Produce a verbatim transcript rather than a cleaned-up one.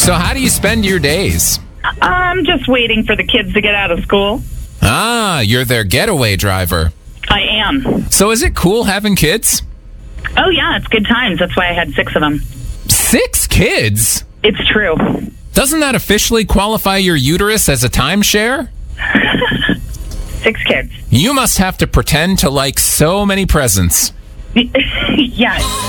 So how do you spend your days? I'm just waiting for the kids to get out of school. Ah, you're their getaway driver. I am. So is it cool having kids? Oh, yeah, it's good times. That's why I had six of them. Six kids? It's true. Doesn't that officially qualify your uterus as a timeshare? Six kids. You must have to pretend to like so many presents. Yes.